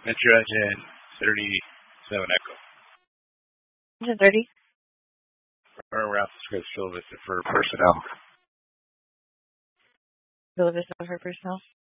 Metro Engine 37 Echo. Engine 30? Or route script Phil Vista for personnel. Phil Vista for personnel?